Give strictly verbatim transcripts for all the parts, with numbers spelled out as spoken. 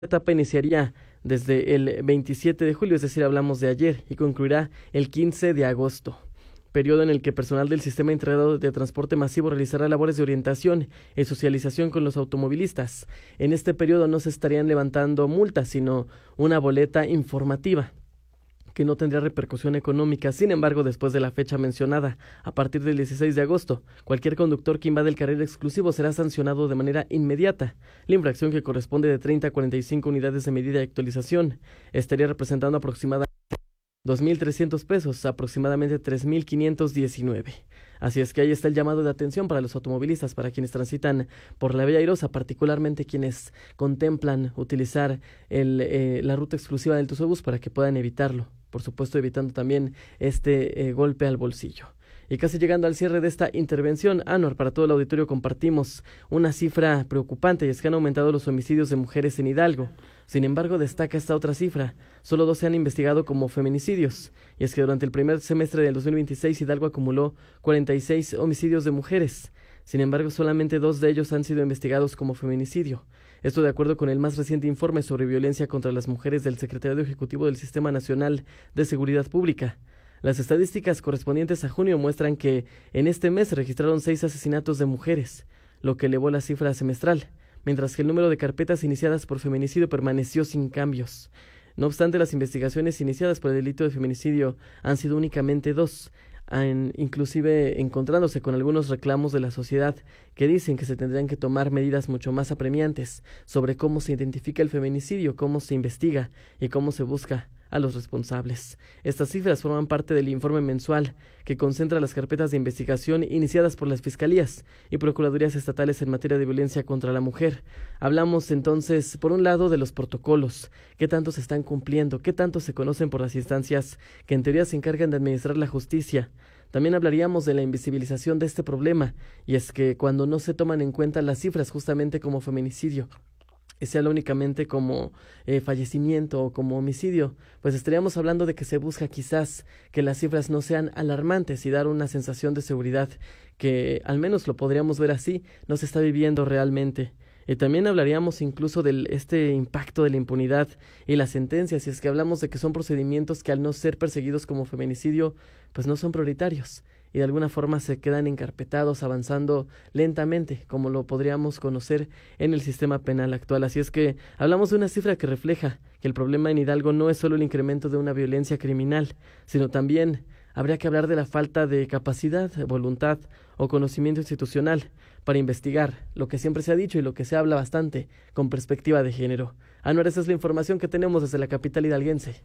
etapa iniciaría desde el veintisiete de julio, es decir, hablamos de ayer, y concluirá el quince de agosto, periodo en el que personal del Sistema Integrado de Transporte Masivo realizará labores de orientación y socialización con los automovilistas. En este periodo no se estarían levantando multas, sino una boleta informativa que no tendría repercusión económica. Sin embargo, después de la fecha mencionada, a partir del dieciséis de agosto, cualquier conductor que invade el carril exclusivo será sancionado de manera inmediata. La infracción, que corresponde de treinta a cuarenta y cinco unidades de medida de actualización, estaría representando aproximadamente dos mil trescientos pesos, aproximadamente tres mil quinientos diecinueve. Así es que ahí está el llamado de atención para los automovilistas, para quienes transitan por la Vía Airosa, particularmente quienes contemplan utilizar el, eh, la ruta exclusiva del Tuzobús, para que puedan evitarlo, por supuesto evitando también este eh, golpe al bolsillo. Y casi llegando al cierre de esta intervención, Anuar, para todo el auditorio compartimos una cifra preocupante, y es que han aumentado los homicidios de mujeres en Hidalgo. Sin embargo, destaca esta otra cifra: solo dos se han investigado como feminicidios, y es que durante el primer semestre del dos mil veintiséis Hidalgo acumuló cuarenta y seis homicidios de mujeres. Sin embargo, solamente dos de ellos han sido investigados como feminicidio. Esto de acuerdo con el más reciente informe sobre violencia contra las mujeres del Secretariado Ejecutivo del Sistema Nacional de Seguridad Pública. Las estadísticas correspondientes a junio muestran que en este mes se registraron seis asesinatos de mujeres, lo que elevó la cifra semestral, mientras que el número de carpetas iniciadas por feminicidio permaneció sin cambios. No obstante, las investigaciones iniciadas por el delito de feminicidio han sido únicamente dos, en, inclusive encontrándose con algunos reclamos de la sociedad que dicen que se tendrían que tomar medidas mucho más apremiantes sobre cómo se identifica el feminicidio, cómo se investiga y cómo se busca a los responsables. Estas cifras forman parte del informe mensual que concentra las carpetas de investigación iniciadas por las fiscalías y procuradurías estatales en materia de violencia contra la mujer. Hablamos entonces, por un lado, de los protocolos, qué tanto se están cumpliendo, qué tanto se conocen por las instancias que en teoría se encargan de administrar la justicia. También hablaríamos de la invisibilización de este problema, y es que cuando no se toman en cuenta las cifras justamente como feminicidio, y sea únicamente como eh, fallecimiento o como homicidio, pues estaríamos hablando de que se busca quizás que las cifras no sean alarmantes y dar una sensación de seguridad que, al menos lo podríamos ver así, no se está viviendo realmente. Y también hablaríamos incluso de este impacto de la impunidad y las sentencias, si es que hablamos de que son procedimientos que, al no ser perseguidos como feminicidio, pues no son prioritarios y de alguna forma se quedan encarpetados, avanzando lentamente, como lo podríamos conocer en el sistema penal actual. Así es que hablamos de una cifra que refleja que el problema en Hidalgo no es solo el incremento de una violencia criminal, sino también habría que hablar de la falta de capacidad, voluntad o conocimiento institucional para investigar lo que siempre se ha dicho y lo que se habla bastante con perspectiva de género. Anuar, esa es la información que tenemos desde la capital hidalguense.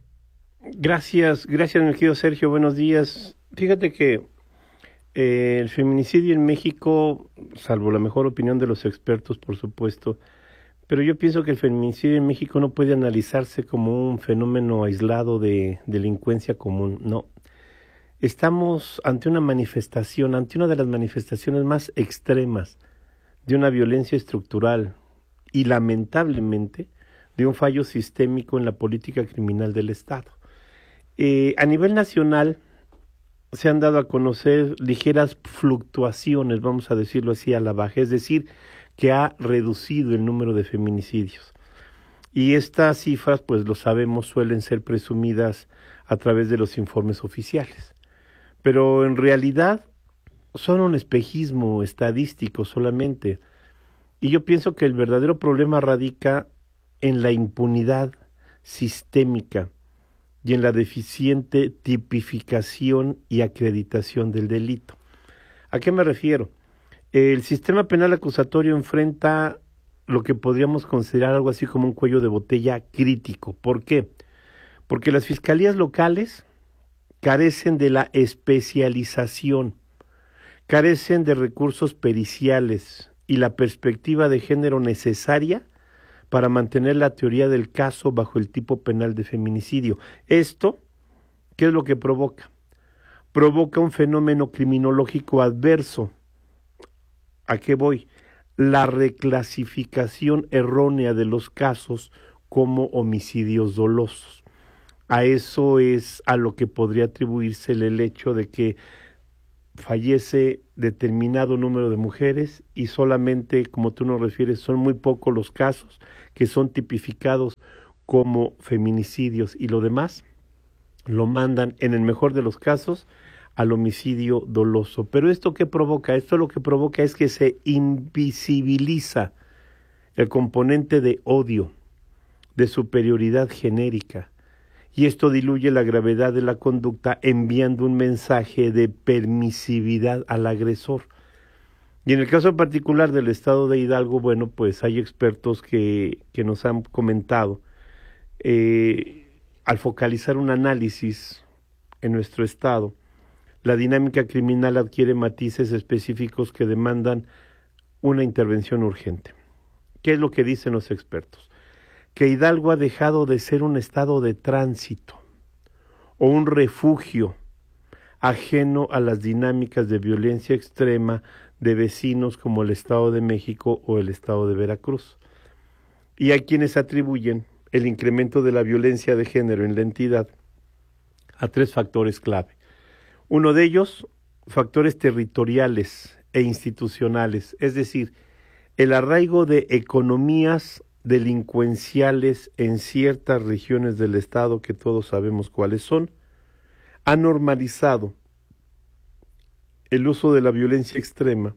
Gracias, gracias mi querido Sergio, buenos días. Fíjate que eh, el feminicidio en México, salvo la mejor opinión de los expertos, por supuesto, pero yo pienso que el feminicidio en México no puede analizarse como un fenómeno aislado de delincuencia común, no. Estamos ante una manifestación, ante una de las manifestaciones más extremas de una violencia estructural y lamentablemente de un fallo sistémico en la política criminal del Estado. Eh, a nivel nacional se han dado a conocer ligeras fluctuaciones, vamos a decirlo así, a la baja, es decir, que ha reducido el número de feminicidios. Y estas cifras, pues lo sabemos, suelen ser presumidas a través de los informes oficiales. Pero en realidad son un espejismo estadístico solamente. Y yo pienso que el verdadero problema radica en la impunidad sistémica y en la deficiente tipificación y acreditación del delito. ¿A qué me refiero? El sistema penal acusatorio enfrenta lo que podríamos considerar algo así como un cuello de botella crítico. ¿Por qué? Porque las fiscalías locales carecen de la especialización, carecen de recursos periciales y la perspectiva de género necesaria para mantener la teoría del caso bajo el tipo penal de feminicidio. Esto, ¿qué es lo que provoca? Provoca un fenómeno criminológico adverso. ¿A qué voy? La reclasificación errónea de los casos como homicidios dolosos. A eso es a lo que podría atribuirse el hecho de que fallece determinado número de mujeres y solamente, como tú nos refieres, son muy pocos los casos que son tipificados como feminicidios y lo demás lo mandan, en el mejor de los casos, al homicidio doloso. Pero ¿esto qué provoca? Esto lo que provoca es que se invisibiliza el componente de odio, de superioridad genérica, y esto diluye la gravedad de la conducta enviando un mensaje de permisividad al agresor. Y en el caso particular del estado de Hidalgo, bueno, pues hay expertos que, que nos han comentado, eh, al focalizar un análisis en nuestro estado, la dinámica criminal adquiere matices específicos que demandan una intervención urgente. ¿Qué es lo que dicen los expertos? Que Hidalgo ha dejado de ser un estado de tránsito o un refugio ajeno a las dinámicas de violencia extrema de vecinos como el Estado de México o el Estado de Veracruz. Y hay quienes atribuyen el incremento de la violencia de género en la entidad a tres factores clave. Uno de ellos, factores territoriales e institucionales, es decir, el arraigo de economías delincuenciales en ciertas regiones del Estado, que todos sabemos cuáles son, ha normalizado el uso de la violencia extrema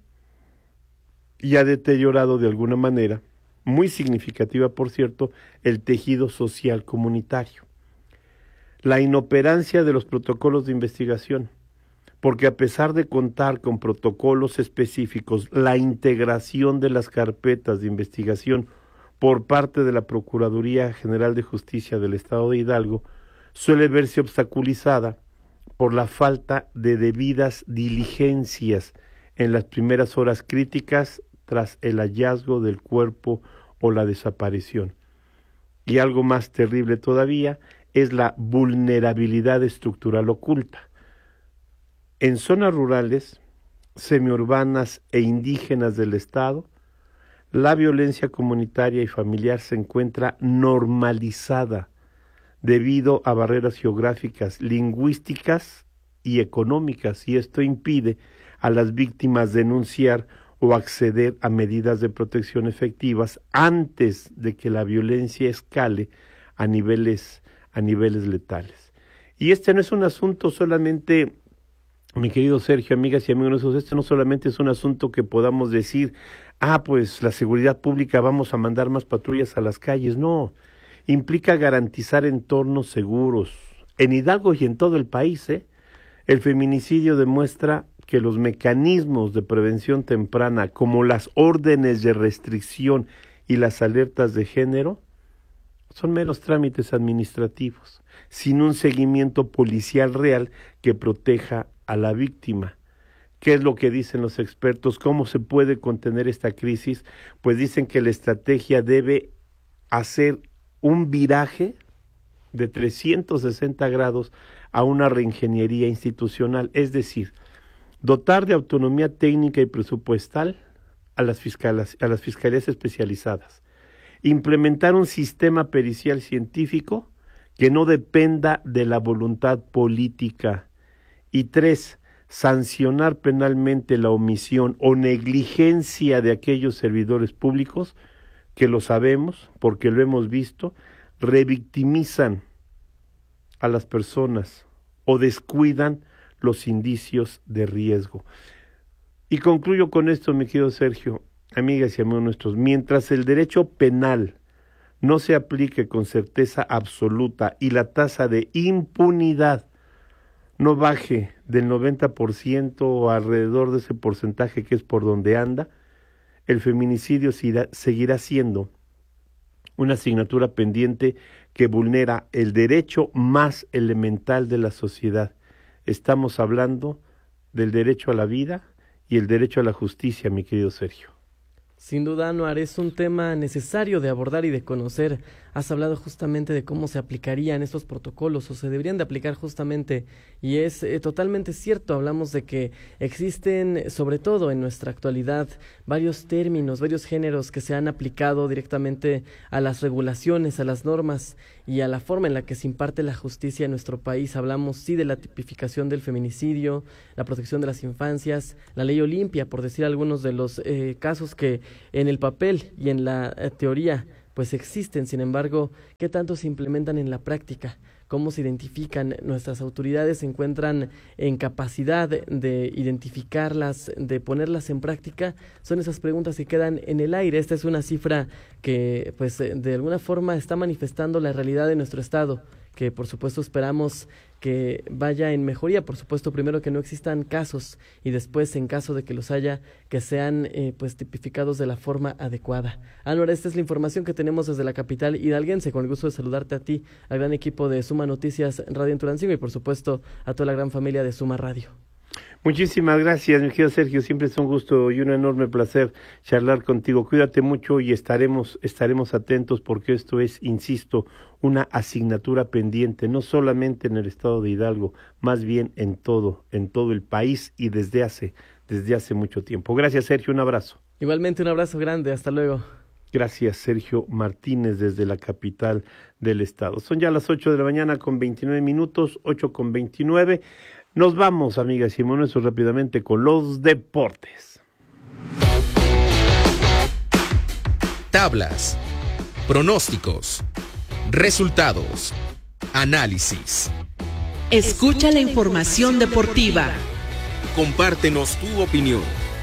y ha deteriorado de alguna manera, muy significativa por cierto, el tejido social comunitario. La inoperancia de los protocolos de investigación, porque a pesar de contar con protocolos específicos, la integración de las carpetas de investigación por parte de la Procuraduría General de Justicia del Estado de Hidalgo suele verse obstaculizada por la falta de debidas diligencias en las primeras horas críticas tras el hallazgo del cuerpo o la desaparición. Y algo más terrible todavía es la vulnerabilidad estructural oculta. En zonas rurales, semiurbanas e indígenas del Estado, la violencia comunitaria y familiar se encuentra normalizada debido a barreras geográficas, lingüísticas y económicas, y esto impide a las víctimas denunciar o acceder a medidas de protección efectivas antes de que la violencia escale a niveles, a niveles letales. Y este no es un asunto solamente, mi querido Sergio, amigas y amigos, este no solamente es un asunto que podamos decir, ah, pues la seguridad pública, vamos a mandar más patrullas a las calles. No, implica garantizar entornos seguros. En Hidalgo y en todo el país, ¿eh? El feminicidio demuestra que los mecanismos de prevención temprana, como las órdenes de restricción y las alertas de género, son meros trámites administrativos, sin un seguimiento policial real que proteja a la víctima. ¿Qué es lo que dicen los expertos? ¿Cómo se puede contener esta crisis? Pues dicen que la estrategia debe hacer un viraje de trescientos sesenta grados a una reingeniería institucional, es decir, dotar de autonomía técnica y presupuestal a las, fiscales, a las fiscalías especializadas, implementar un sistema pericial científico que no dependa de la voluntad política, y tres, sancionar penalmente la omisión o negligencia de aquellos servidores públicos que, lo sabemos porque lo hemos visto, revictimizan a las personas o descuidan los indicios de riesgo. Y concluyo con esto, mi querido Sergio, amigas y amigos nuestros, mientras el derecho penal no se aplique con certeza absoluta y la tasa de impunidad no baje del noventa por ciento o alrededor de ese porcentaje que es por donde anda, el feminicidio seguirá siendo una asignatura pendiente que vulnera el derecho más elemental de la sociedad. Estamos hablando del derecho a la vida y el derecho a la justicia, mi querido Sergio. Sin duda, Anuar, es un tema necesario de abordar y de conocer has hablado justamente de cómo se aplicarían estos protocolos o se deberían de aplicar justamente, y es eh, totalmente cierto. Hablamos de que existen, sobre todo en nuestra actualidad, varios términos, varios géneros que se han aplicado directamente a las regulaciones, a las normas y a la forma en la que se imparte la justicia en nuestro país. Hablamos sí de la tipificación del feminicidio, la protección de las infancias, la ley Olimpia, por decir algunos de los eh, casos que en el papel y en la eh, teoría pues existen. Sin embargo, ¿qué tanto se implementan en la práctica? ¿Cómo se identifican? ¿Nuestras autoridades se encuentran en capacidad de, de identificarlas, de ponerlas en práctica? Son esas preguntas que quedan en el aire. Esta es una cifra que pues de alguna forma está manifestando la realidad de nuestro estado, que por supuesto esperamos que vaya en mejoría. Por supuesto, primero que no existan casos y después, en caso de que los haya, que sean eh, pues tipificados de la forma adecuada. Anwar, esta es la información que tenemos desde la capital hidalguense. Con el gusto de saludarte a ti, al gran equipo de Suma Noticias Radio en Tulancingo y por supuesto a toda la gran familia de Suma Radio. Muchísimas gracias, mi querido Sergio. Siempre es un gusto y un enorme placer charlar contigo. Cuídate mucho y estaremos estaremos atentos porque esto es, insisto, una asignatura pendiente, no solamente en el estado de Hidalgo, más bien en todo, en todo el país y desde hace, desde hace mucho tiempo. Gracias, Sergio. Un abrazo. Igualmente, un abrazo grande. Hasta luego. Gracias, Sergio Martínez, desde la capital del estado. Son ya las ocho de la mañana con veintinueve minutos, ocho con veintinueve. Nos vamos, amigas y hermanos, rápidamente con los deportes. Tablas, pronósticos, resultados, análisis. Escucha la información deportiva. Compártenos tu opinión.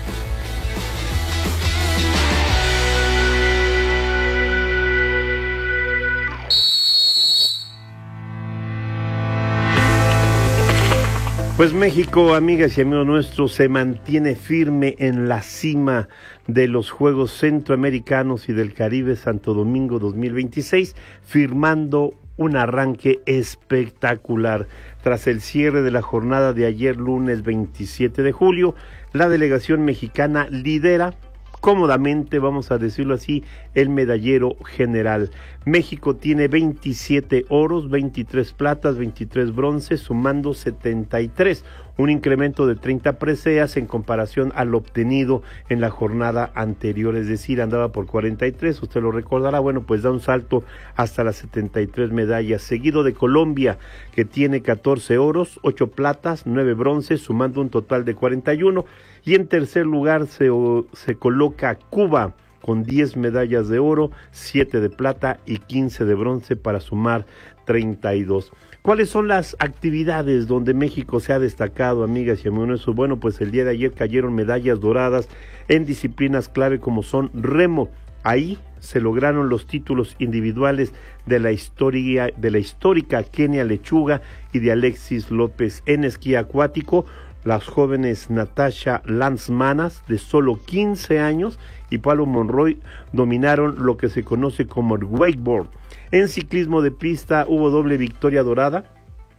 Pues México, amigas y amigos nuestros, se mantiene firme en la cima de los Juegos Centroamericanos y del Caribe Santo Domingo dos mil veintiséis, firmando un arranque espectacular. Tras el cierre de la jornada de ayer, lunes veintisiete de julio, la delegación mexicana lidera cómodamente, vamos a decirlo así, el medallero general. México tiene veintisiete oros, veintitrés platas, veintitrés bronces, sumando setenta y tres, un incremento de treinta preseas en comparación al obtenido en la jornada anterior, es decir, andaba por cuarenta y tres, usted lo recordará. Bueno, pues da un salto hasta las setenta y tres medallas, seguido de Colombia, que tiene catorce oros, ocho platas, nueve bronces, sumando un total de cuarenta y uno, y en tercer lugar se, se coloca Cuba, con diez medallas de oro, siete de plata y quince de bronce para sumar treinta y dos. ¿Cuáles son las actividades donde México se ha destacado, amigas y amigos? Bueno, pues el día de ayer cayeron medallas doradas en disciplinas clave como son remo. Ahí se lograron los títulos individuales de la historia, de la histórica Kenia Lechuga y de Alexis López. En esquí acuático, las jóvenes Natasha Lanzmanas, de solo quince años, y Pablo Monroy dominaron lo que se conoce como el wakeboard. En ciclismo de pista hubo doble victoria dorada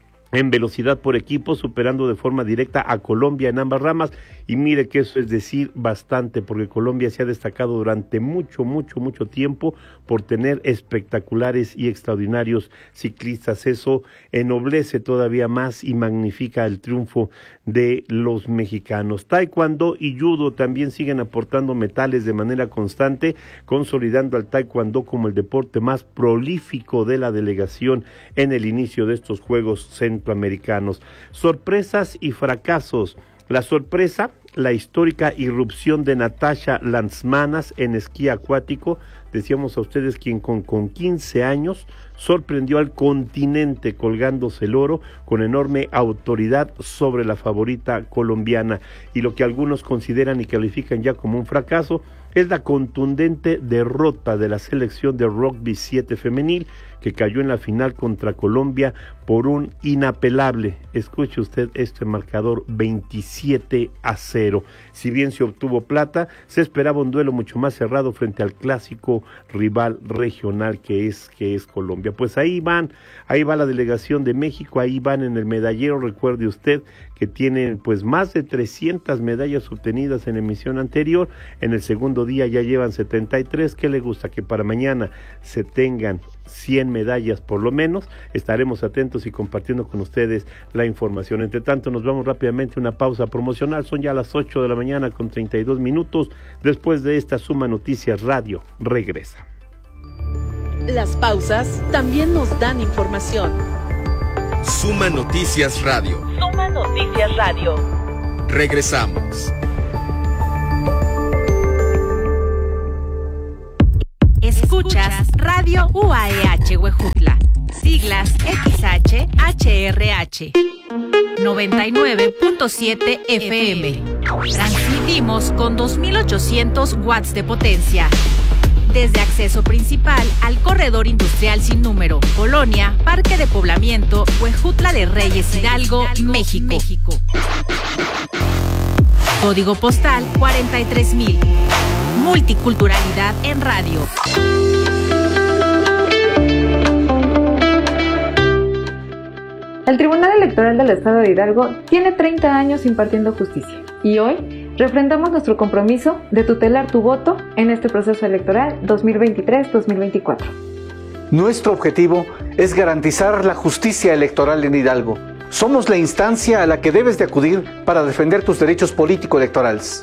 en velocidad por equipo, superando de forma directa a Colombia en ambas ramas, y mire que eso es decir bastante, porque Colombia se ha destacado durante mucho, mucho, mucho tiempo por tener espectaculares y extraordinarios ciclistas. Eso ennoblece todavía más y magnifica el triunfo de los mexicanos. Taekwondo y judo también siguen aportando metales de manera constante, consolidando al taekwondo como el deporte más prolífico de la delegación en el inicio de estos Juegos Centroamericanos. Sorpresas y fracasos. La sorpresa, la histórica irrupción de Natasha Lanzmanas en esquí acuático. Decíamos a ustedes quien con, con quince años sorprendió al continente colgándose el oro con enorme autoridad sobre la favorita colombiana. Y lo que algunos consideran y califican ya como un fracaso es la contundente derrota de la selección de rugby siete femenil, que cayó en la final contra Colombia por un inapelable, escuche usted este marcador, veintisiete a cero. Si bien se obtuvo plata, se esperaba un duelo mucho más cerrado frente al clásico rival regional que es, que es Colombia. Pues ahí van, ahí va la delegación de México, ahí van en el medallero. Recuerde usted que tienen pues más de trescientas medallas obtenidas en emisión anterior. En el segundo día ya llevan setenta y tres. ¿Qué le gusta? Que para mañana se tengan cien medallas por lo menos. Estaremos atentos y compartiendo con ustedes la información. Entre tanto, nos vamos rápidamente a una pausa promocional. Son ya las ocho de la mañana con treinta y dos minutos. Después de esta Suma Noticias Radio, regresa. Las pausas también nos dan información. Suma Noticias Radio. Suma Noticias Radio. Regresamos. Escuchas Radio U A E H Huejutla, siglas X H H R H, noventa y nueve punto siete F M. Transmitimos con dos mil ochocientos watts de potencia. Desde acceso principal al corredor industrial sin número, Colonia, Parque de Poblamiento, Huejutla de Reyes Hidalgo, México. México. Código postal cuarenta y tres mil. Multiculturalidad en radio. El Tribunal Electoral del Estado de Hidalgo tiene treinta años impartiendo justicia y hoy refrendamos nuestro compromiso de tutelar tu voto en este proceso electoral dos mil veintitrés dos mil veinticuatro. Nuestro objetivo es garantizar la justicia electoral en Hidalgo. Somos la instancia a la que debes de acudir para defender tus derechos político-electorales.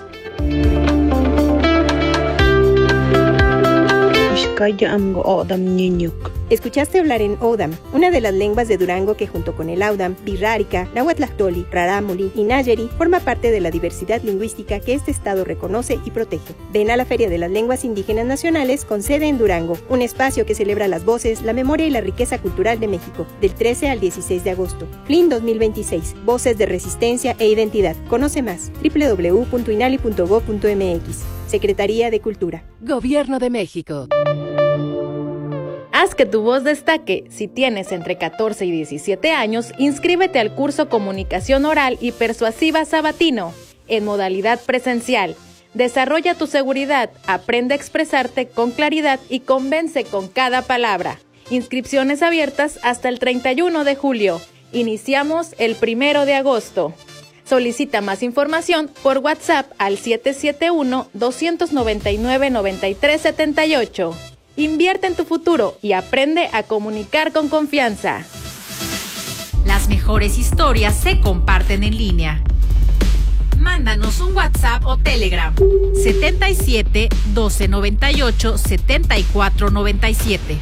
Escuchaste hablar en Odam, una de las lenguas de Durango que junto con el Audam, Pirrárica, Nahuatlactoli, Rarámuri y Nayeri forma parte de la diversidad lingüística que este estado reconoce y protege. Ven a la Feria de las Lenguas Indígenas Nacionales con sede en Durango, un espacio que celebra las voces, la memoria y la riqueza cultural de México, del trece al dieciséis de agosto. F L I N dos mil veintiséis, Voces de Resistencia e Identidad. Conoce más, doble u doble u doble u punto inali punto gob punto eme equis. Secretaría de Cultura. Gobierno de México. Haz que tu voz destaque. Si tienes entre catorce y diecisiete años, inscríbete al curso Comunicación Oral y Persuasiva Sabatino, en modalidad presencial. Desarrolla tu seguridad, aprende a expresarte con claridad y convence con cada palabra. Inscripciones abiertas hasta el treinta y uno de julio. Iniciamos el primero de agosto. Solicita más información por WhatsApp al siete siete uno, dos nueve nueve, nueve tres siete ocho. Invierte en tu futuro y aprende a comunicar con confianza. Las mejores historias se comparten en línea. Mándanos un WhatsApp o Telegram. setenta y siete, doce noventa y ocho, setenta y cuatro noventa y siete.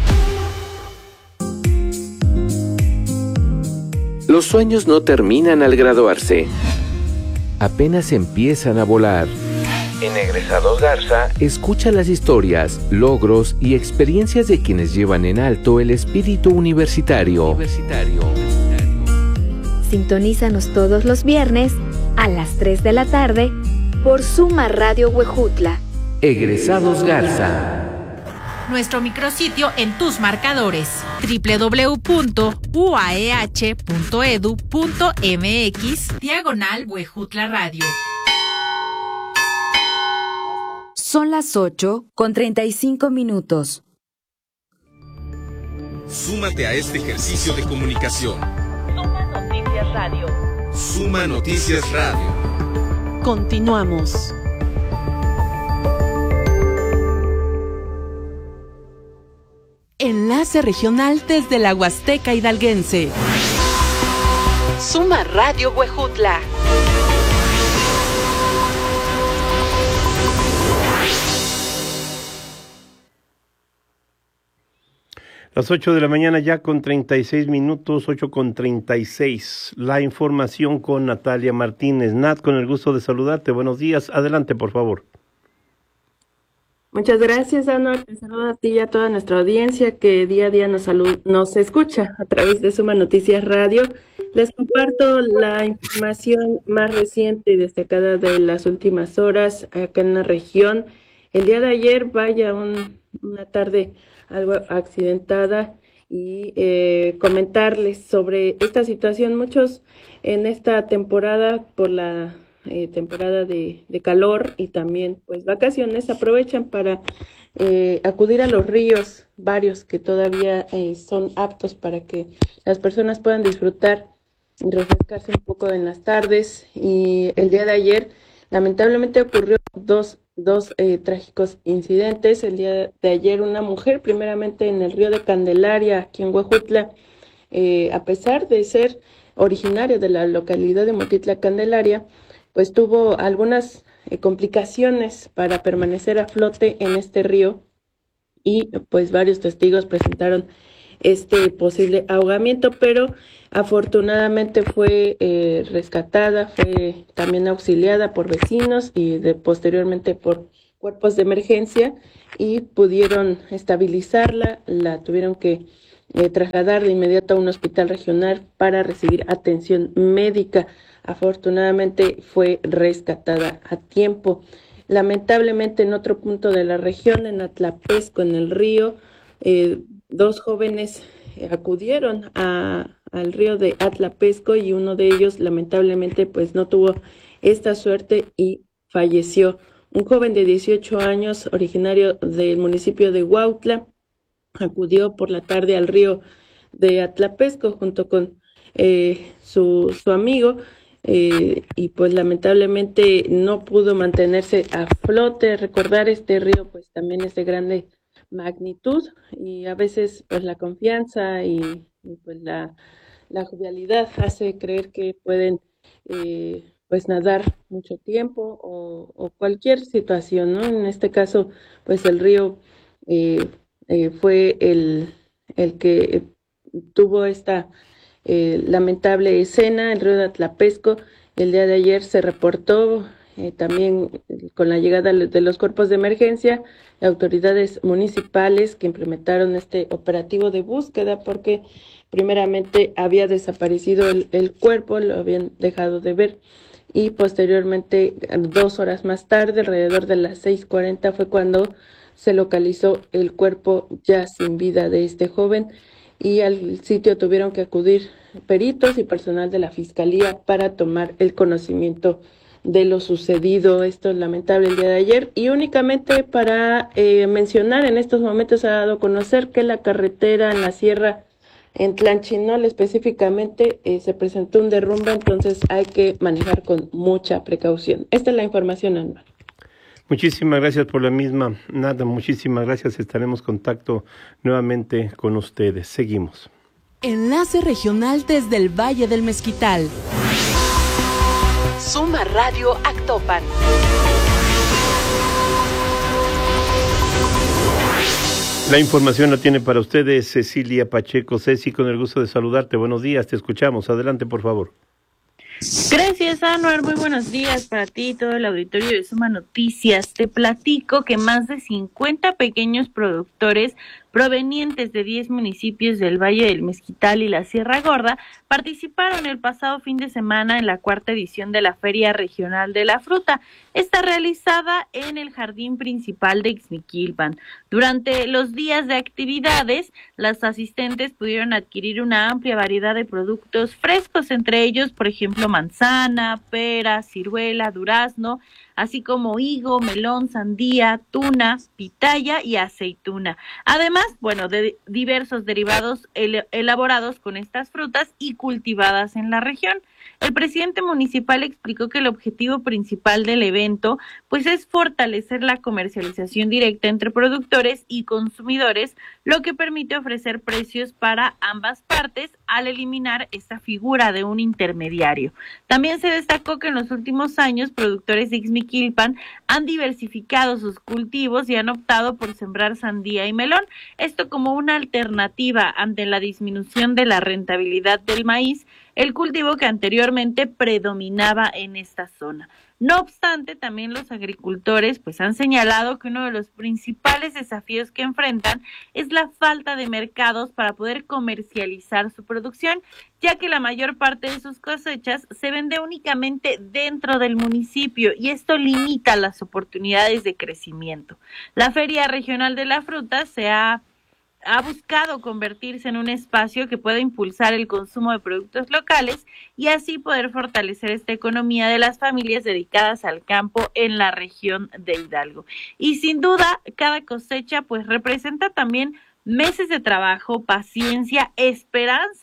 Los sueños no terminan al graduarse. Apenas empiezan a volar. En Egresados Garza, escucha las historias, logros y experiencias de quienes llevan en alto el espíritu universitario. universitario. Sintonízanos todos los viernes a las tres de la tarde por Suma Radio Huejutla. Egresados Garza. Nuestro micrositio en tus marcadores, doble u doble u doble u punto u a e h punto e d u punto eme equis, diagonal Huejutla Radio. Son las ocho con treinta y cinco minutos. Súmate a este ejercicio de comunicación. Suma Noticias Radio. Suma Noticias Radio. Continuamos. Enlace regional desde la Huasteca Hidalguense. Suma Radio Huejutla. Las ocho de la mañana ya con treinta y seis minutos, ocho con treinta y seis. La información con Natalia Martínez. Nat, con el gusto de saludarte. Buenos días. Adelante, por favor. Muchas gracias, Ana. Te saludo a ti y a toda nuestra audiencia que día a día nos, salud, nos escucha a través de Suma Noticias Radio. Les comparto la información más reciente y destacada de las últimas horas acá en la región. El día de ayer, vaya, un, una tarde algo accidentada y eh, comentarles sobre esta situación. Muchos en esta temporada, por la eh, temporada de, de calor y también pues vacaciones, aprovechan para eh, acudir a los ríos, varios que todavía eh, son aptos para que las personas puedan disfrutar y refrescarse un poco en las tardes. Y el día de ayer lamentablemente ocurrió dos dos eh, trágicos incidentes. El día de ayer una mujer, primeramente en el río de Candelaria, aquí en Huejutla, eh, a pesar de ser originaria de la localidad de Motitla Candelaria, pues tuvo algunas eh, complicaciones para permanecer a flote en este río y pues varios testigos presentaron este posible ahogamiento, pero afortunadamente fue eh, rescatada, fue también auxiliada por vecinos y de, posteriormente por cuerpos de emergencia y pudieron estabilizarla, la tuvieron que eh, trasladar de inmediato a un hospital regional para recibir atención médica. Afortunadamente fue rescatada a tiempo. Lamentablemente en otro punto de la región, en Atlapesco, en el río, eh, dos jóvenes acudieron a, al río de Atlapesco y uno de ellos lamentablemente pues no tuvo esta suerte y falleció. Un joven de dieciocho años, originario del municipio de Huautla, acudió por la tarde al río de Atlapesco junto con eh, su, su amigo eh, y pues lamentablemente no pudo mantenerse a flote. Recordar, este río pues también es de grande magnitud y a veces pues la confianza y, y pues la, la jovialidad hace creer que pueden eh, pues nadar mucho tiempo o, o cualquier situación, ¿no? En este caso pues el río eh, eh, fue el, el que tuvo esta eh, lamentable escena. El río de Atlapesco el día de ayer se reportó eh, también con la llegada de los cuerpos de emergencia, autoridades municipales que implementaron este operativo de búsqueda porque primeramente había desaparecido el, el cuerpo, lo habían dejado de ver y posteriormente, dos horas más tarde, alrededor de las seis cuarenta, fue cuando se localizó el cuerpo ya sin vida de este joven y al sitio tuvieron que acudir peritos y personal de la Fiscalía para tomar el conocimiento de lo sucedido. Esto es lamentable el día de ayer y únicamente para eh, mencionar, en estos momentos se ha dado a conocer que la carretera en la sierra en Tlanchinol específicamente eh, se presentó un derrumbe, entonces hay que manejar con mucha precaución. Esta es la información, Anuar. Muchísimas gracias por la misma, Nada, muchísimas gracias, estaremos en contacto nuevamente con ustedes. Seguimos. Enlace regional desde el Valle del Mezquital. Suma Radio Actopan. La información la tiene para ustedes Cecilia Pacheco. Ceci, con el gusto de saludarte. Buenos días, te escuchamos. Adelante, por favor. Gracias, Anuar. Muy buenos días para ti y todo el auditorio de Suma Noticias. Te platico que más de cincuenta pequeños productores provenientes de diez municipios del Valle del Mezquital y la Sierra Gorda participaron el pasado fin de semana en la cuarta edición de la Feria Regional de la Fruta, esta realizada en el jardín principal de Ixmiquilpan. Durante los días de actividades, las asistentes pudieron adquirir una amplia variedad de productos frescos, entre ellos, por ejemplo, manzana, pera, ciruela, durazno, así como higo, melón, sandía, tuna, pitaya y aceituna. Además, bueno, de diversos derivados el- elaborados con estas frutas y cultivadas en la región. El presidente municipal explicó que el objetivo principal del evento pues es fortalecer la comercialización directa entre productores y consumidores, lo que permite ofrecer precios para ambas partes al eliminar esta figura de un intermediario. También se destacó que en los últimos años productores de Ixmiquilpan han diversificado sus cultivos y han optado por sembrar sandía y melón, esto como una alternativa ante la disminución de la rentabilidad del maíz, el cultivo que anteriormente predominaba en esta zona. No obstante, también los agricultores pues han señalado que uno de los principales desafíos que enfrentan es la falta de mercados para poder comercializar su producción, ya que la mayor parte de sus cosechas se vende únicamente dentro del municipio y esto limita las oportunidades de crecimiento. La Feria Regional de la Fruta se ha ha buscado convertirse en un espacio que pueda impulsar el consumo de productos locales y así poder fortalecer esta economía de las familias dedicadas al campo en la región de Hidalgo. Y sin duda, cada cosecha pues representa también meses de trabajo, paciencia, esperanza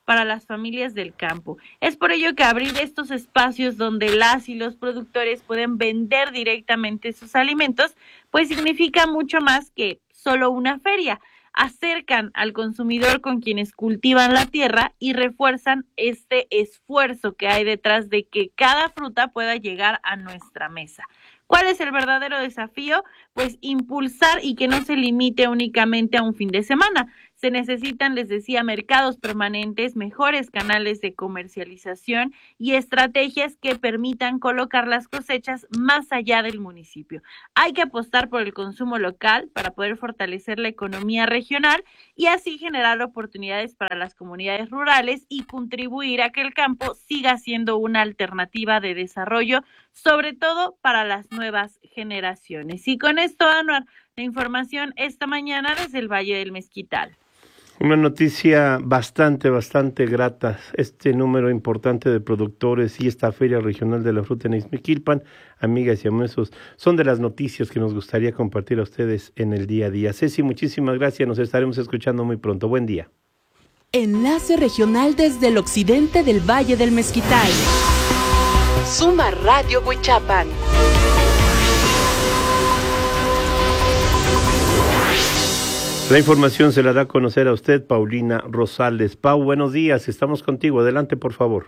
para las familias del campo. Es por ello que abrir estos espacios donde las y los productores pueden vender directamente sus alimentos, pues significa mucho más que solo una feria. Acercan al consumidor con quienes cultivan la tierra y refuerzan este esfuerzo que hay detrás de que cada fruta pueda llegar a nuestra mesa. ¿Cuál es el verdadero desafío? Pues impulsar y que no se limite únicamente a un fin de semana. Se necesitan, les decía, mercados permanentes, mejores canales de comercialización y estrategias que permitan colocar las cosechas más allá del municipio. Hay que apostar por el consumo local para poder fortalecer la economía regional y así generar oportunidades para las comunidades rurales y contribuir a que el campo siga siendo una alternativa de desarrollo, sobre todo para las nuevas generaciones. Y con esto, Anuar, la información esta mañana desde el Valle del Mezquital. Una noticia bastante, bastante grata, este número importante de productores y esta Feria Regional de la Fruta en Ixmiquilpan, amigas y amigos, son de las noticias que nos gustaría compartir a ustedes en el día a día. Ceci, muchísimas gracias, nos estaremos escuchando muy pronto. Buen día. Enlace regional desde el occidente del Valle del Mezquital. Suma Radio Huichapan. La información se la da a conocer a usted, Paulina Rosales. Pau, buenos días, estamos contigo. Adelante, por favor.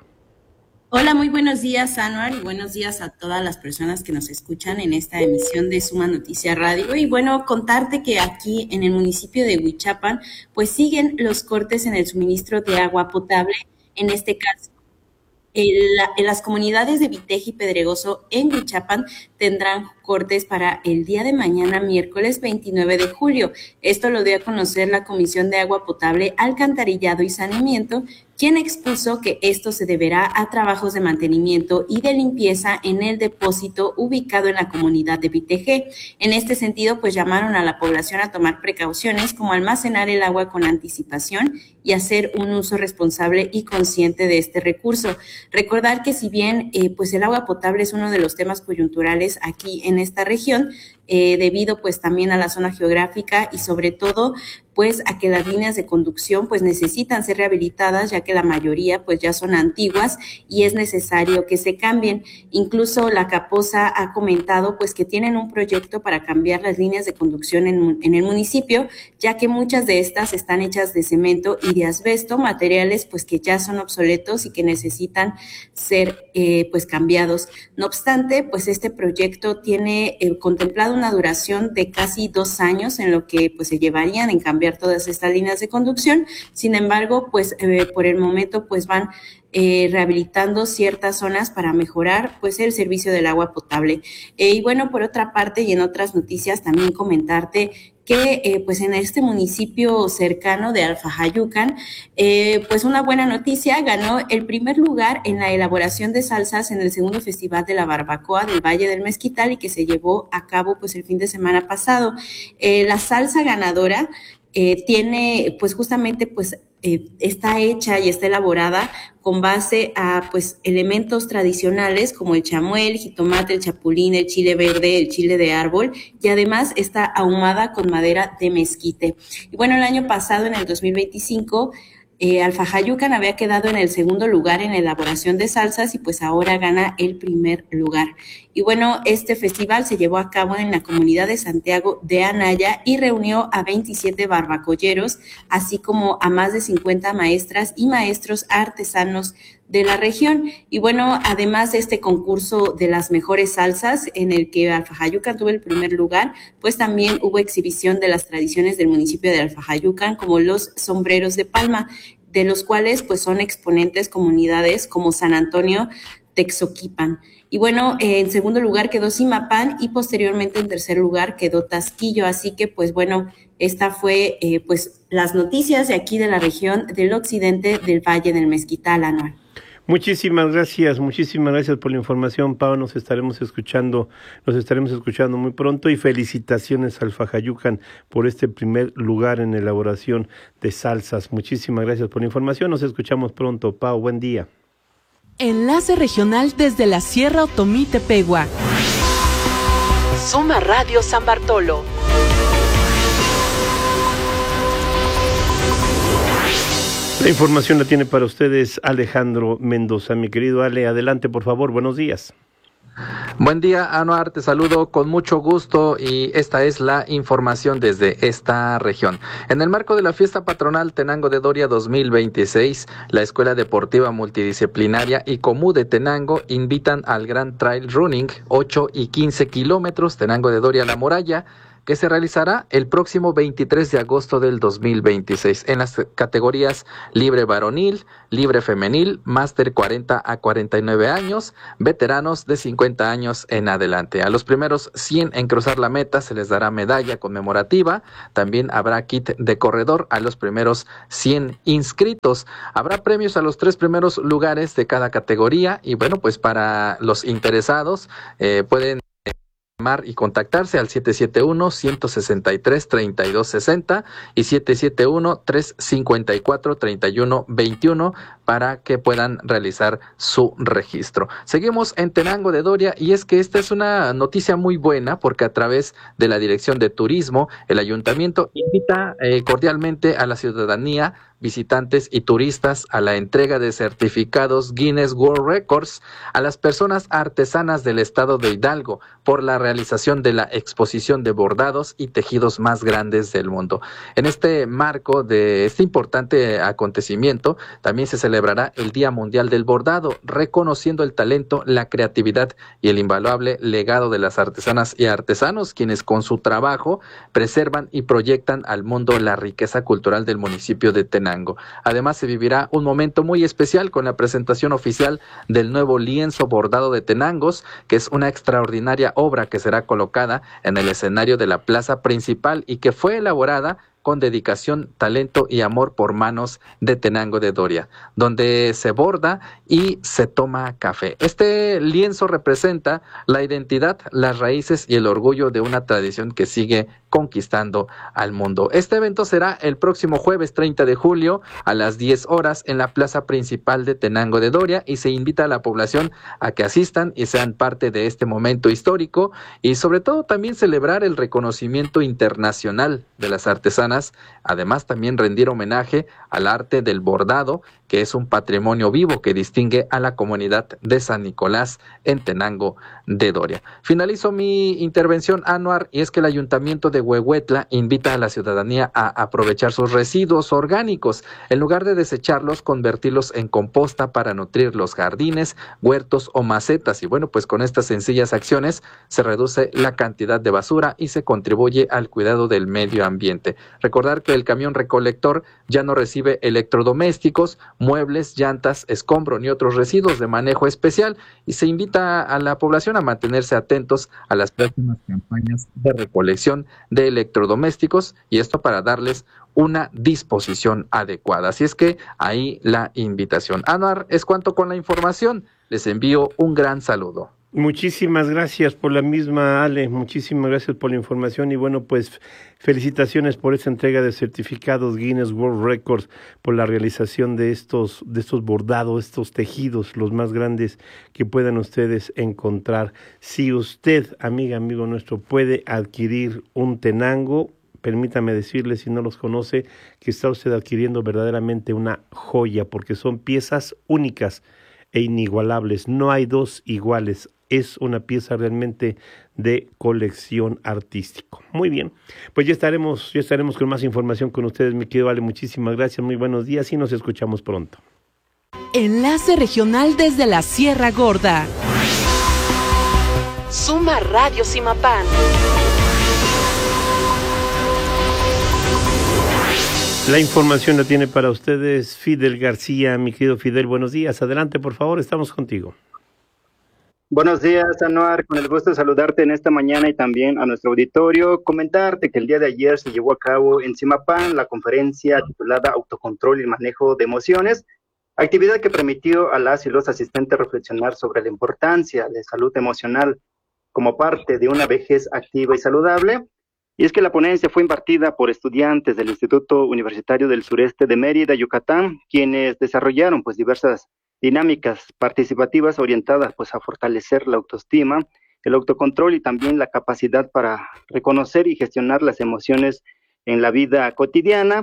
Hola, muy buenos días, Anuar, y buenos días a todas las personas que nos escuchan en esta emisión de Suma Noticia Radio. Y bueno, contarte que aquí en el municipio de Huichapan, pues siguen los cortes en el suministro de agua potable, en este caso. En, la, en las comunidades de Vitejo y Pedregoso en Huichapan tendrán cortes para el día de mañana, miércoles veintinueve de julio. Esto lo dio a conocer la Comisión de Agua Potable, Alcantarillado y Saneamiento, quien expuso que esto se deberá a trabajos de mantenimiento y de limpieza en el depósito ubicado en la comunidad de Vitejo. En este sentido, pues llamaron a la población a tomar precauciones como almacenar el agua con anticipación y hacer un uso responsable y consciente de este recurso. Recordar que si bien eh, pues el agua potable es uno de los temas coyunturales aquí en esta región, eh, debido pues también a la zona geográfica y sobre todo pues a que las líneas de conducción pues necesitan ser rehabilitadas, ya que la mayoría pues ya son antiguas y es necesario que se cambien. Incluso la Caposa ha comentado pues que tienen un proyecto para cambiar las líneas de conducción en, en el municipio, ya que muchas de estas están hechas de cemento y de asbesto, materiales pues que ya son obsoletos y que necesitan ser eh, pues cambiados. No obstante, pues este proyecto tiene eh, contemplado una duración de casi dos años en lo que pues se llevarían en cambiar todas estas líneas de conducción. Sin embargo, pues eh, por el momento pues van eh, rehabilitando ciertas zonas para mejorar pues el servicio del agua potable. Eh, y bueno, por otra parte y en otras noticias también comentarte que eh, pues en este municipio cercano de Alfajayucan, eh, pues una buena noticia, ganó el primer lugar en la elaboración de salsas en el segundo Festival de la Barbacoa del Valle del Mezquital y que se llevó a cabo pues el fin de semana pasado. Eh, la salsa ganadora eh, tiene pues justamente pues eh, está hecha y está elaborada con base a pues elementos tradicionales como el chamuel, el jitomate, el chapulín, el chile verde, el chile de árbol y además está ahumada con madera de mezquite. Y bueno, el año pasado, en el dos mil veinticinco, Eh, Alfajayucan había quedado en el segundo lugar en la elaboración de salsas y pues ahora gana el primer lugar. Y bueno, este festival se llevó a cabo en la comunidad de Santiago de Anaya y reunió a veintisiete barbacolleros, así como a más de cincuenta maestras y maestros artesanos de la región. Y bueno, además de este concurso de las mejores salsas en el que Alfajayucan tuvo el primer lugar, pues también hubo exhibición de las tradiciones del municipio de Alfajayucan, como los sombreros de palma, de los cuales pues son exponentes comunidades como San Antonio Texoquipan. Y bueno, eh, en segundo lugar quedó Zimapán y posteriormente en tercer lugar quedó Tasquillo. Así que pues bueno, esta fue eh, pues las noticias de aquí de la región del occidente del Valle del Mezquital, Anual. Muchísimas gracias, muchísimas gracias por la información, Pau. Nos estaremos escuchando, nos estaremos escuchando muy pronto y felicitaciones al Alfajayucan por este primer lugar en elaboración de salsas. Muchísimas gracias por la información, nos escuchamos pronto, Pau. Buen día. Enlace regional desde la Sierra Otomí Tepehua. Suma Radio San Bartolo. La información la tiene para ustedes Alejandro Mendoza. Mi querido Ale, adelante por favor, buenos días. Buen día, Anuar, te saludo con mucho gusto y esta es la información desde esta región. En el marco de la fiesta patronal Tenango de Doria dos mil veintiséis, la Escuela Deportiva Multidisciplinaria y Comú de Tenango invitan al Gran Trail Running ocho y quince kilómetros Tenango de Doria La Muralla, que se realizará el próximo veintitrés de agosto del dos mil veintiséis en las categorías libre varonil, libre femenil, máster cuarenta a cuarenta y nueve años, veteranos de cincuenta años en adelante. A los primeros cien en cruzar la meta se les dará medalla conmemorativa. También habrá kit de corredor a los primeros cien inscritos. Habrá premios a los tres primeros lugares de cada categoría y bueno, pues para los interesados eh, pueden llamar y contactarse al siete siete uno, uno seis tres, tres dos seis cero y siete siete uno, tres cinco cuatro, tres uno dos uno para que puedan realizar su registro. Seguimos en Tenango de Doria y es que esta es una noticia muy buena porque a través de la Dirección de Turismo, el Ayuntamiento invita eh, cordialmente a la ciudadanía, visitantes y turistas a la entrega de certificados Guinness World Records a las personas artesanas del estado de Hidalgo por la realización de la exposición de bordados y tejidos más grandes del mundo. En este marco de este importante acontecimiento, también se celebrará el Día Mundial del Bordado, reconociendo el talento, la creatividad y el invaluable legado de las artesanas y artesanos, quienes con su trabajo preservan y proyectan al mundo la riqueza cultural del municipio de Tenango. Además, se vivirá un momento muy especial con la presentación oficial del nuevo lienzo bordado de Tenangos, que es una extraordinaria obra que será colocada en el escenario de la plaza principal y que fue elaborada con dedicación, talento y amor por manos de Tenango de Doria, donde se borda y se toma café. Este lienzo representa la identidad, las raíces y el orgullo de una tradición que sigue conquistando al mundo. Este evento será el próximo jueves treinta de julio a las diez horas en la plaza principal de Tenango de Doria y se invita a la población a que asistan y sean parte de este momento histórico y sobre todo también celebrar el reconocimiento internacional de las artesanas. Además, también rendir homenaje al arte del bordado, que es un patrimonio vivo que distingue a la comunidad de San Nicolás en Tenango de Doria. Finalizo mi intervención, Anuar, y es que el Ayuntamiento de Huehuetla invita a la ciudadanía a aprovechar sus residuos orgánicos. En lugar de desecharlos, convertirlos en composta para nutrir los jardines, huertos o macetas. Y bueno, pues con estas sencillas acciones se reduce la cantidad de basura y se contribuye al cuidado del medio ambiente. Recordar que el camión recolector ya no recibe electrodomésticos, muebles, llantas, escombro ni otros residuos de manejo especial y se invita a la población a mantenerse atentos a las próximas campañas de recolección de electrodomésticos y esto para darles una disposición adecuada. Así es que ahí la invitación. Anuar, es cuanto con la información. Les envío un gran saludo. Muchísimas gracias por la misma, Ale, muchísimas gracias por la información y bueno, pues felicitaciones por esta entrega de certificados Guinness World Records por la realización de estos, de estos bordados, estos tejidos, los más grandes que puedan ustedes encontrar. Si usted, amiga, amigo nuestro, puede adquirir un Tenango, permítame decirle, si no los conoce, que está usted adquiriendo verdaderamente una joya, porque son piezas únicas e inigualables, no hay dos iguales. Es una pieza realmente de colección artístico. Muy bien, pues ya estaremos, ya estaremos con más información con ustedes, mi querido Ale. Muchísimas gracias, muy buenos días y nos escuchamos pronto. Enlace regional desde la Sierra Gorda. Suma Radio Simapán. La información la tiene para ustedes Fidel García. Mi querido Fidel, buenos días. Adelante, por favor, estamos contigo. Buenos días, Anuar, con el gusto de saludarte en esta mañana y también a nuestro auditorio. Comentarte que el día de ayer se llevó a cabo en Simapán la conferencia titulada Autocontrol y Manejo de Emociones, actividad que permitió a las y los asistentes reflexionar sobre la importancia de salud emocional como parte de una vejez activa y saludable. Y es que la ponencia fue impartida por estudiantes del Instituto Universitario del Sureste de Mérida, Yucatán, quienes desarrollaron pues diversas dinámicas participativas orientadas pues a fortalecer la autoestima, el autocontrol y también la capacidad para reconocer y gestionar las emociones en la vida cotidiana.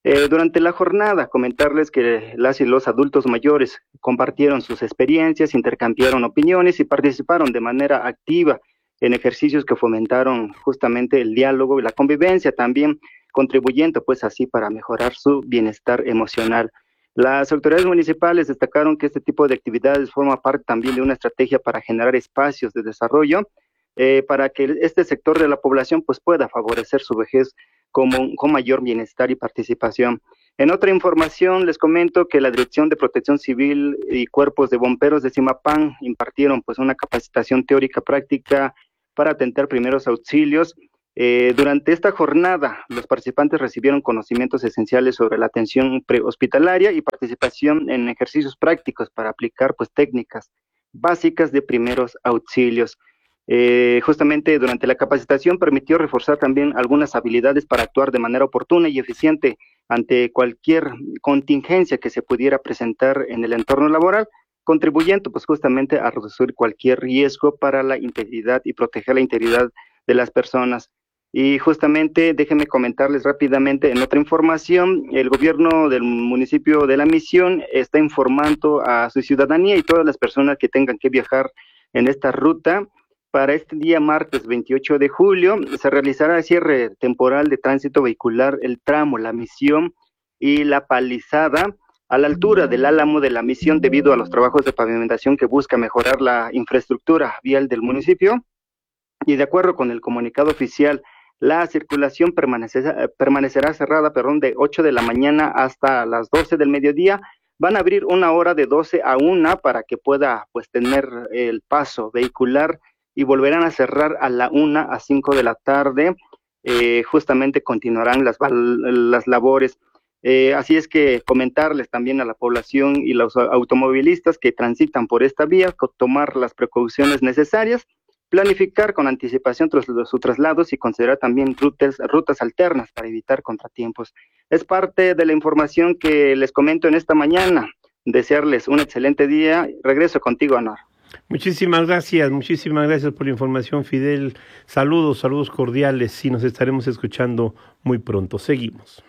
Eh, durante la jornada, comentarles que las y los adultos mayores compartieron sus experiencias, intercambiaron opiniones y participaron de manera activa en ejercicios que fomentaron justamente el diálogo y la convivencia, también contribuyendo pues así para mejorar su bienestar emocional. Las autoridades municipales destacaron que este tipo de actividades forma parte también de una estrategia para generar espacios de desarrollo eh, para que este sector de la población pues pueda favorecer su vejez como, con mayor bienestar y participación. En otra información les comento que la Dirección de Protección Civil y Cuerpos de Bomberos de Zimapán impartieron pues una capacitación teórica práctica para atender primeros auxilios. Eh, durante esta jornada, los participantes recibieron conocimientos esenciales sobre la atención prehospitalaria y participación en ejercicios prácticos para aplicar pues técnicas básicas de primeros auxilios. Eh, justamente durante la capacitación permitió reforzar también algunas habilidades para actuar de manera oportuna y eficiente ante cualquier contingencia que se pudiera presentar en el entorno laboral, contribuyendo pues justamente a reducir cualquier riesgo para la integridad y proteger la integridad de las personas. Y justamente déjenme comentarles rápidamente en otra información, el gobierno del municipio de La Misión está informando a su ciudadanía y todas las personas que tengan que viajar en esta ruta. Para este día martes veintiocho de julio se realizará el cierre temporal de tránsito vehicular el tramo La Misión y La Palizada a la altura del Álamo de La Misión debido a los trabajos de pavimentación que busca mejorar la infraestructura vial del municipio. Y de acuerdo con el comunicado oficial, la circulación permanecerá, permanecerá cerrada perdón, de ocho de la mañana hasta las doce del mediodía. Van a abrir una hora de doce a una para que pueda pues tener el paso vehicular y volverán a cerrar a la una a cinco de la tarde. Eh, justamente continuarán las, las labores. Eh, así es que comentarles también a la población y los automovilistas que transitan por esta vía, tomar las precauciones necesarias, planificar con anticipación sus traslados y considerar también rutas, rutas alternas para evitar contratiempos. Es parte de la información que les comento en esta mañana. Desearles un excelente día. Regreso contigo, Anuar. Muchísimas gracias, muchísimas gracias por la información, Fidel. Saludos, saludos cordiales y nos estaremos escuchando muy pronto. Seguimos.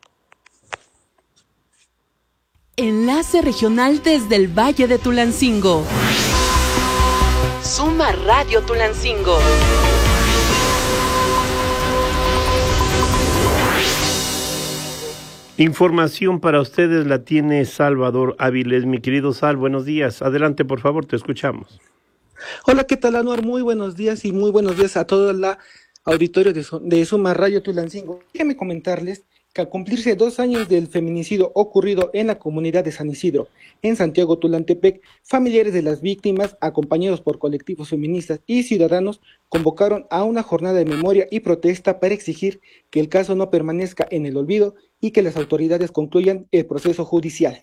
Enlace regional desde el Valle de Tulancingo. Suma Radio Tulancingo. Información para ustedes la tiene Salvador Áviles. Mi querido Sal, buenos días. Adelante, por favor, te escuchamos. Hola, ¿qué tal, Anuar? Muy buenos días y muy buenos días a todo el auditorio de, de Suma Radio Tulancingo. Déjenme comentarles que al cumplirse dos años del feminicidio ocurrido en la comunidad de San Isidro, en Santiago Tulantepec, familiares de las víctimas, acompañados por colectivos feministas y ciudadanos, convocaron a una jornada de memoria y protesta para exigir que el caso no permanezca en el olvido y que las autoridades concluyan el proceso judicial.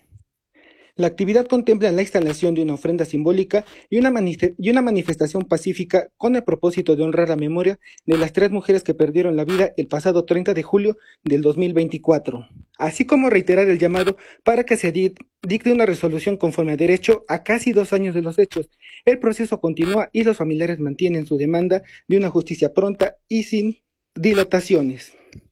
La actividad contempla la instalación de una ofrenda simbólica y una, manif- y una manifestación pacífica con el propósito de honrar la memoria de las tres mujeres que perdieron la vida el pasado treinta de julio del dos mil veinticuatro, así como reiterar el llamado para que se di- dicte una resolución conforme a derecho a casi dos años de los hechos. El proceso continúa y los familiares mantienen su demanda de una justicia pronta y sin dilataciones.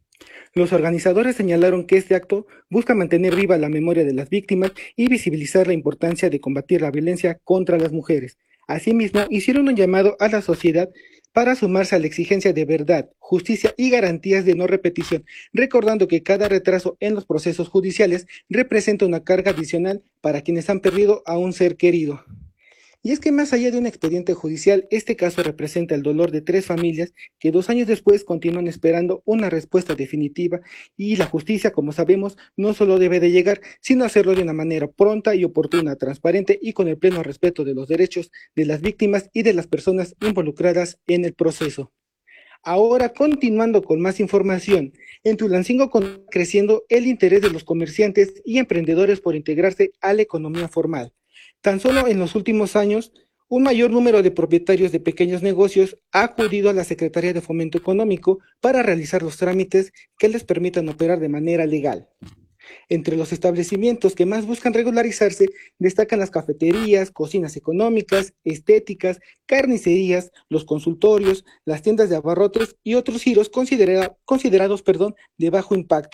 Los organizadores señalaron que este acto busca mantener viva la memoria de las víctimas y visibilizar la importancia de combatir la violencia contra las mujeres. Asimismo, hicieron un llamado a la sociedad para sumarse a la exigencia de verdad, justicia y garantías de no repetición, recordando que cada retraso en los procesos judiciales representa una carga adicional para quienes han perdido a un ser querido. Y es que más allá de un expediente judicial, este caso representa el dolor de tres familias que dos años después continúan esperando una respuesta definitiva y la justicia, como sabemos, no solo debe de llegar, sino hacerlo de una manera pronta y oportuna, transparente y con el pleno respeto de los derechos de las víctimas y de las personas involucradas en el proceso. Ahora, continuando con más información, en Tulancingo continúa creciendo el interés de los comerciantes y emprendedores por integrarse a la economía formal. Tan solo en los últimos años, un mayor número de propietarios de pequeños negocios ha acudido a la Secretaría de Fomento Económico para realizar los trámites que les permitan operar de manera legal. Entre los establecimientos que más buscan regularizarse destacan las cafeterías, cocinas económicas, estéticas, carnicerías, los consultorios, las tiendas de abarrotes y otros giros considera- considerados perdón, de bajo impacto.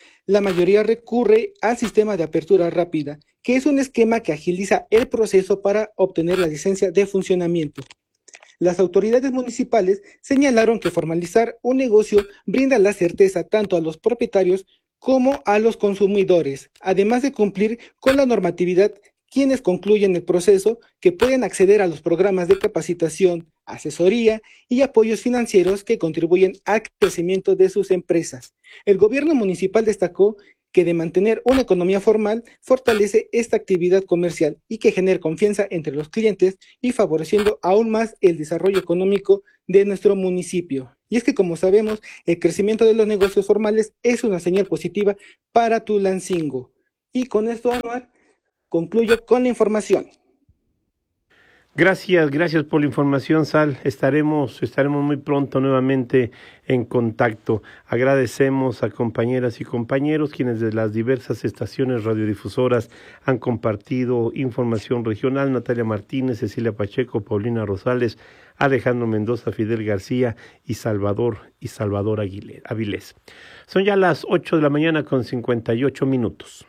La mayoría recurre al sistema de apertura rápida, que es un esquema que agiliza el proceso para obtener la licencia de funcionamiento. Las autoridades municipales señalaron que formalizar un negocio brinda la certeza tanto a los propietarios como a los consumidores, además de cumplir con la normatividad. Quienes concluyen el proceso que pueden acceder a los programas de capacitación, asesoría y apoyos financieros que contribuyen al crecimiento de sus empresas. El gobierno municipal destacó que de mantener una economía formal fortalece esta actividad comercial y que genera confianza entre los clientes y favoreciendo aún más el desarrollo económico de nuestro municipio. Y es que, como sabemos, el crecimiento de los negocios formales es una señal positiva para Tulancingo. Y con esto, Anuar, concluyo con la información. Gracias, gracias por la información, Sal. Estaremos, estaremos muy pronto nuevamente en contacto. Agradecemos a compañeras y compañeros quienes de las diversas estaciones radiodifusoras han compartido información regional. Natalia Martínez, Cecilia Pacheco, Paulina Rosales, Alejandro Mendoza, Fidel García y Salvador y Salvador Avilés. Son ya las ocho de la mañana con cincuenta y ocho minutos.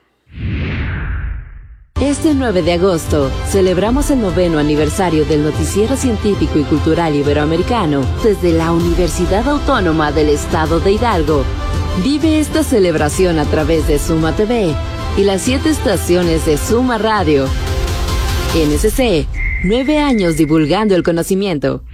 Este nueve de agosto celebramos el noveno aniversario del Noticiero Científico y Cultural Iberoamericano desde la Universidad Autónoma del Estado de Hidalgo. Vive esta celebración a través de Suma T V y las siete estaciones de Suma Radio. N S C, nueve años divulgando el conocimiento.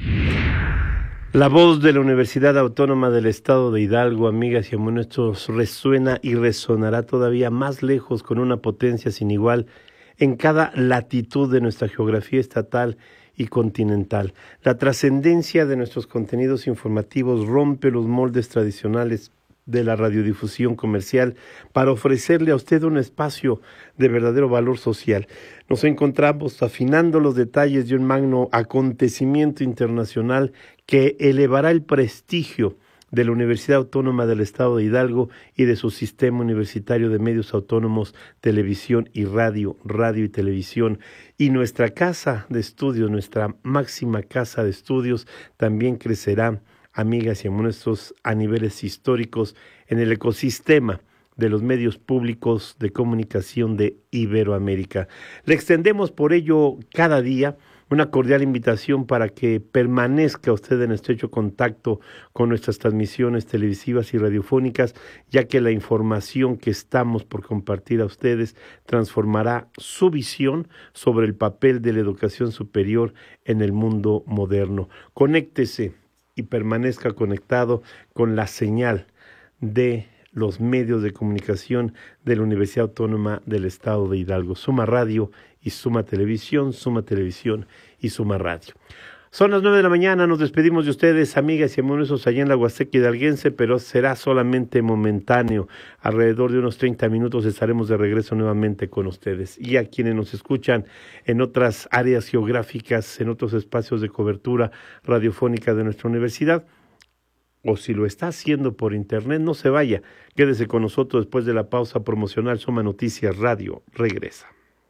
La voz de la Universidad Autónoma del Estado de Hidalgo, amigas y amigos, resuena y resonará todavía más lejos con una potencia sin igual en cada latitud de nuestra geografía estatal y continental. La trascendencia de nuestros contenidos informativos rompe los moldes tradicionales de la radiodifusión comercial para ofrecerle a usted un espacio de verdadero valor social. Nos encontramos afinando los detalles de un magno acontecimiento internacional que elevará el prestigio de la Universidad Autónoma del Estado de Hidalgo y de su sistema universitario de medios autónomos, televisión y radio, radio y televisión. Y nuestra casa de estudios, nuestra máxima casa de estudios, también crecerá, amigas y amigos, a niveles históricos en el ecosistema de los medios públicos de comunicación de Iberoamérica. Le extendemos por ello cada día una cordial invitación para que permanezca usted en estrecho contacto con nuestras transmisiones televisivas y radiofónicas, ya que la información que estamos por compartir a ustedes transformará su visión sobre el papel de la educación superior en el mundo moderno. Conéctese y permanezca conectado con la señal de los medios de comunicación de la Universidad Autónoma del Estado de Hidalgo, Suma Radio y Suma Televisión, Suma Televisión y Suma Radio. Son las nueve de la mañana, nos despedimos de ustedes, amigas y amigos, allá en la Huasteca Hidalguense, pero será solamente momentáneo. Alrededor de unos treinta minutos estaremos de regreso nuevamente con ustedes. Y a quienes nos escuchan en otras áreas geográficas, en otros espacios de cobertura radiofónica de nuestra universidad, o si lo está haciendo por internet, no se vaya. Quédese con nosotros después de la pausa promocional. Suma Noticias Radio regresa.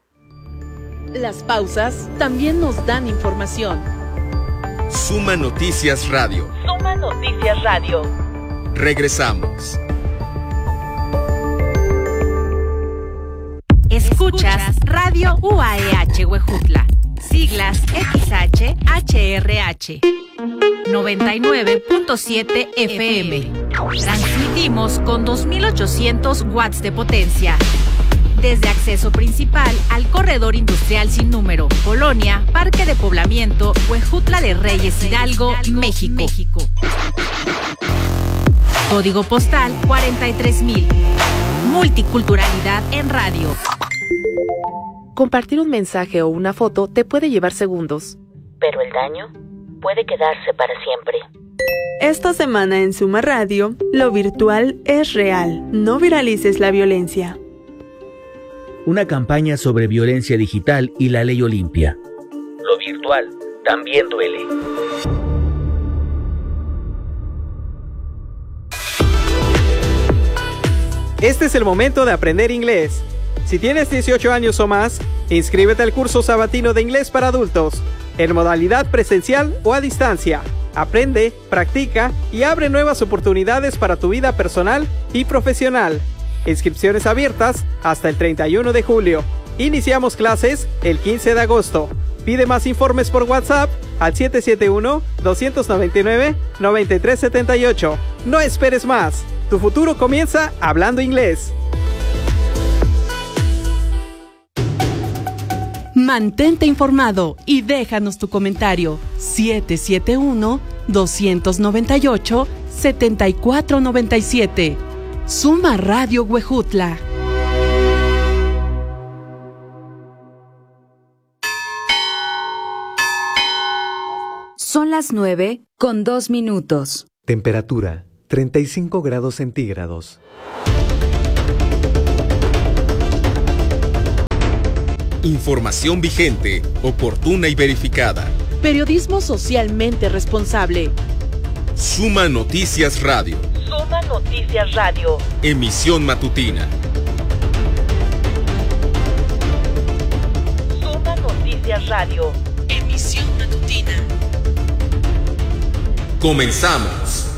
Las pausas también nos dan información. Suma Noticias Radio. Suma Noticias Radio. Regresamos. Escuchas Radio U A E H Huejutla. Siglas X H H R H. noventa y nueve punto siete F M. Transmitimos con dos mil ochocientos watts de potencia. Desde acceso principal al corredor industrial sin número, Colonia, Parque de Poblamiento, Huejutla de Reyes, Hidalgo, México. Código postal cuarenta y tres mil. Multiculturalidad en radio. Compartir un mensaje o una foto te puede llevar segundos, pero el daño puede quedarse para siempre. Esta semana en Suma Radio, lo virtual es real. No viralices la violencia. Una campaña sobre violencia digital y la ley Olimpia. Lo virtual también duele. Este es el momento de aprender inglés. Si tienes dieciocho años o más, inscríbete al curso sabatino de inglés para adultos, en modalidad presencial o a distancia. Aprende, practica y abre nuevas oportunidades para tu vida personal y profesional. Inscripciones abiertas hasta el treinta y uno de julio. Iniciamos clases el quince de agosto. Pide más informes por WhatsApp al siete siete uno, dos nueve nueve, nueve tres siete ocho. No esperes más. Tu futuro comienza hablando inglés. Mantente informado y déjanos tu comentario. siete siete uno, dos nueve ocho, siete cuatro nueve siete. Suma Radio Huejutla. Son las nueve con dos minutos. Temperatura treinta y cinco grados centígrados. Información vigente, oportuna y verificada. Periodismo socialmente responsable. Suma Noticias Radio. Suma Noticias Radio. Emisión matutina. Suma Noticias Radio. Emisión matutina. Comenzamos.